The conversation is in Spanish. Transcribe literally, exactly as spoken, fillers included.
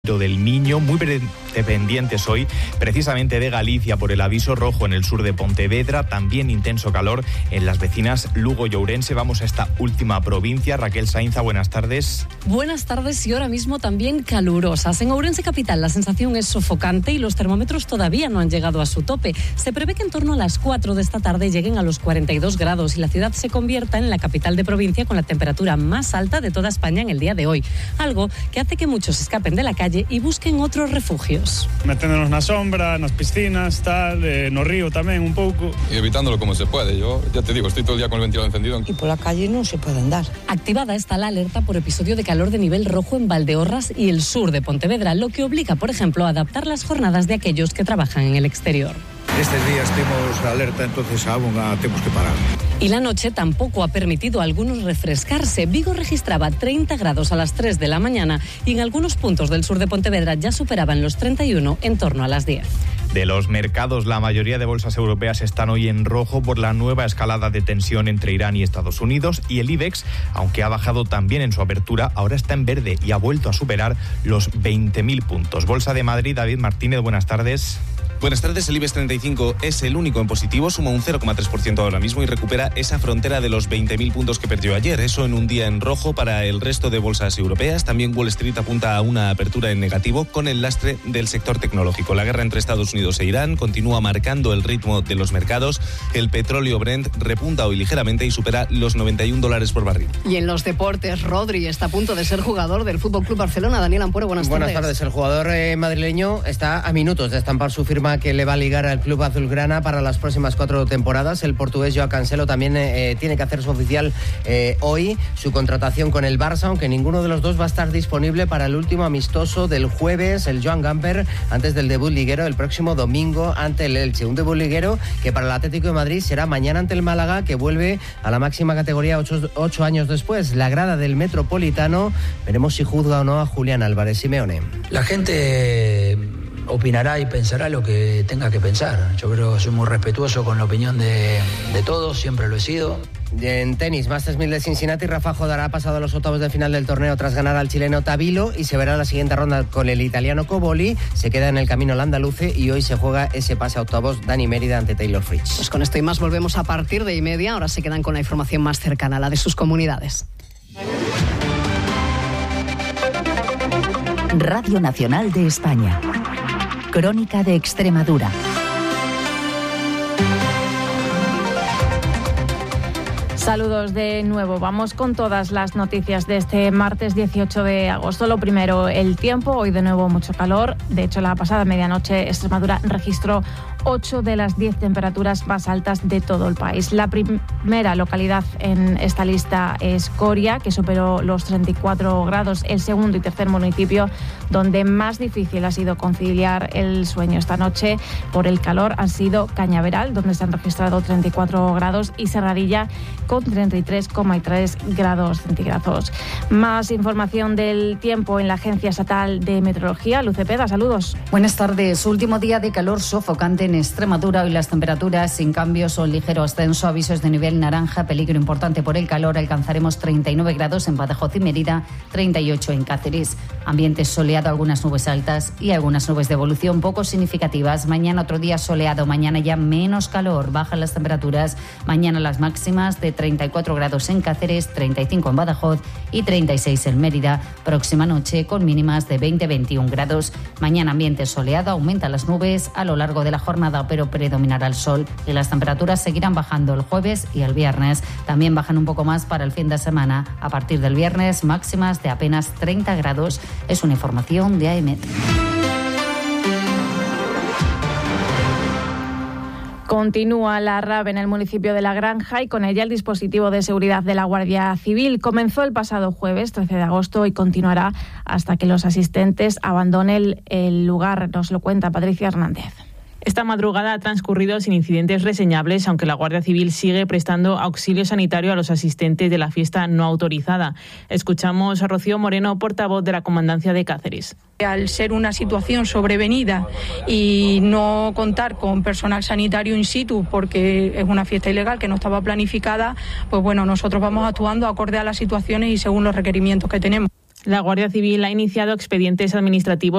del Miño, muy dependientes hoy precisamente de Galicia por el aviso rojo en el sur de Pontevedra, también intenso calor en las vecinas Lugo y Ourense. Vamos a esta última provincia. Raquel Sainza, buenas tardes. Buenas tardes y ahora mismo también calurosas. En Ourense capital la sensación es sofocante y los termómetros todavía no han llegado a su tope. Se prevé que en torno a las cuatro de esta tarde lleguen a los cuarenta y dos grados y la ciudad se convierta en la capital de provincia con la temperatura más alta de toda España en el día de hoy. Algo que hace que muchos escapen de la calle y busquen otros refugios. Meténdonos na sombra, nas piscinas, tal, eh, no río tamén un pouco. Y evitándolo como se puede. Yo ya te digo, estoy todo el día con el ventilador encendido. Y por la calle no se puede andar. Activada está la alerta por episodio de calor de nivel rojo en Valdeorras y el sur de Pontevedra, lo que obliga, por ejemplo, a adaptar las jornadas de aquellos que trabajan en el exterior. Estes días temos alerta, entonces aún a temos que parar. Y la noche tampoco ha permitido a algunos refrescarse. Vigo registraba treinta grados a las tres de la mañana y en algunos puntos del sur de Pontevedra ya superaban los treinta y uno en torno a las diez. De los mercados, la mayoría de bolsas europeas están hoy en rojo por la nueva escalada de tensión entre Irán y Estados Unidos, y el IBEX, aunque ha bajado también en su apertura, ahora está en verde y ha vuelto a superar los veinte mil puntos. Bolsa de Madrid, David Martínez, buenas tardes. Buenas tardes, el IBEX treinta y cinco es el único en positivo, suma un cero coma tres por ciento ahora mismo y recupera esa frontera de los veinte mil puntos que perdió ayer. Eso en un día en rojo para el resto de bolsas europeas. También Wall Street apunta a una apertura en negativo con el lastre del sector tecnológico. La guerra entre Estados Unidos e Irán continúa marcando el ritmo de los mercados. El petróleo Brent repunta hoy ligeramente y supera los noventa y un dólares por barril. Y en los deportes, Rodri está a punto de ser jugador del F C Barcelona. Daniel Ampuero, buenas tardes. Buenas tardes. El jugador eh, madrileño está a minutos de estampar su firma que le va a ligar al club azulgrana para las próximas cuatro temporadas. El portugués Joao Cancelo también eh, tiene que hacerse oficial eh, hoy su contratación con el Barça, aunque ninguno de los dos va a estar disponible para el último amistoso del jueves, el Joan Gamper, antes del debut liguero el próximo domingo ante el Elche. Un debut liguero que para el Atlético de Madrid será mañana ante el Málaga, que vuelve a la máxima categoría ocho, ocho años después. La grada del Metropolitano, veremos si juzga o no a Julián Álvarez. Simeone. La gente opinará y pensará lo que tenga que pensar. Yo creo que soy muy respetuoso con la opinión de, de todos, siempre lo he sido. En tenis, Masters mil de Cincinnati, Rafa Jodará ha pasado a los octavos de final del torneo tras ganar al chileno Tabilo y se verá la siguiente ronda con el italiano Coboli. Se queda en el camino el andaluce y hoy se juega ese pase a octavos Dani Mérida ante Taylor Fritz. Pues con esto y más volvemos a partir de y media. Ahora se quedan con la información más cercana, la de sus comunidades. Radio Nacional de España. Crónica de Extremadura. Saludos de nuevo. Vamos con todas las noticias de este martes dieciocho de agosto. Lo primero, el tiempo. Hoy de nuevo mucho calor. De hecho, la pasada medianoche Extremadura registró ocho de las diez temperaturas más altas de todo el país. La primera localidad en esta lista es Coria, que superó los treinta y cuatro grados. El segundo y tercer municipio donde más difícil ha sido conciliar el sueño esta noche por el calor han sido Cañaveral, donde se han registrado treinta y cuatro grados, y Serradilla con treinta y tres coma tres grados centígrados. Más información del tiempo en la Agencia Estatal de Meteorología. Luz Cepeda, saludos. Buenas tardes. Último día de calor sofocante en Extremadura. Hoy las temperaturas sin cambios o ligero ascenso. Avisos de nivel naranja, peligro importante por el calor. Alcanzaremos treinta y nueve grados en Badajoz y Mérida, treinta y ocho en Cáceres. Ambiente soleado, algunas nubes altas y algunas nubes de evolución poco significativas. Mañana otro día soleado, mañana ya menos calor. Bajan las temperaturas. Mañana las máximas de treinta y cuatro grados en Cáceres, treinta y cinco en Badajoz y treinta y seis en Mérida. Próxima noche con mínimas de veinte a veintiún grados. Mañana ambiente soleado, aumentan las nubes a lo largo de la jornada, pero predominará el sol y las temperaturas seguirán bajando el jueves y el viernes. También bajan un poco más para el fin de semana. A partir del viernes, máximas de apenas treinta grados. Es una información de A E M E T. Continúa la R A B en el municipio de La Granja y con ella el dispositivo de seguridad de la Guardia Civil. Comenzó el pasado jueves, trece de agosto, y continuará hasta que los asistentes abandonen el lugar. Nos lo cuenta Patricia Hernández. Esta madrugada ha transcurrido sin incidentes reseñables, aunque la Guardia Civil sigue prestando auxilio sanitario a los asistentes de la fiesta no autorizada. Escuchamos a Rocío Moreno, portavoz de la Comandancia de Cáceres. Al ser una situación sobrevenida y no contar con personal sanitario in situ porque es una fiesta ilegal que no estaba planificada, pues bueno, nosotros vamos actuando acorde a las situaciones y según los requerimientos que tenemos. La Guardia Civil ha iniciado expedientes administrativos